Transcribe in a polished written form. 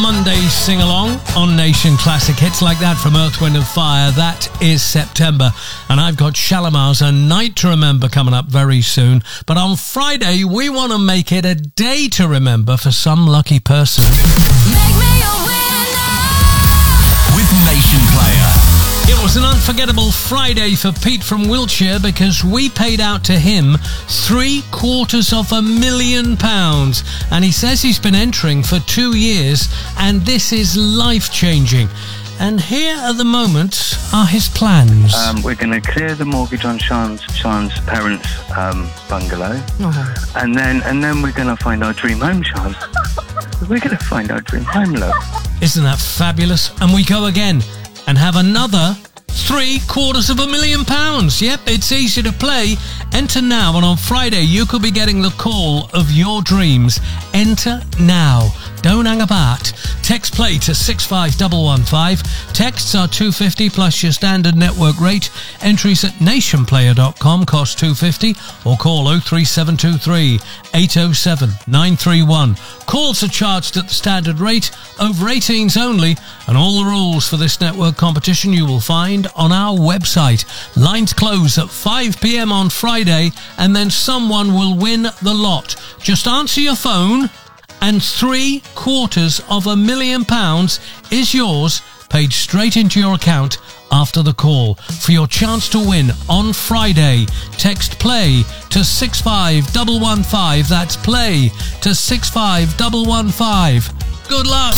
Monday sing-along on Nation Classic Hits like that from Earth, Wind and Fire. That is September. And I've got Shalimar's A Night to Remember coming up very soon. But on Friday, we want to make it a day to remember for some lucky person. Make me a winner with Nation Player. It was an unforgettable Friday for Pete from Wiltshire because we paid out to him £750,000, and he says he's been entering for 2 years and this is life-changing. And here at the moment are his plans. We're going to clear the mortgage on Sean's parents' bungalow, and then we're going to find our dream home, Sean. We're going to find our dream home, love. Isn't that fabulous? And we go again and have another £750,000. Yep, it's easy to play. Enter now, and on Friday you could be getting the call of your dreams. Enter now. Don't hang about. Text play to 65115. Texts are $2.50 plus your standard network rate. Entries at nationplayer.com cost $2.50 or call 03723 807 931. Calls are charged at the standard rate, over 18s only, and all the rules for this network competition you will find on our website. Lines close at 5 p.m. on Friday, and then someone will win the lot. Just answer your phone and £750,000 is yours, paid straight into your account after the call. For your chance to win on Friday, text play to 65115. That's play to 65115. Good luck.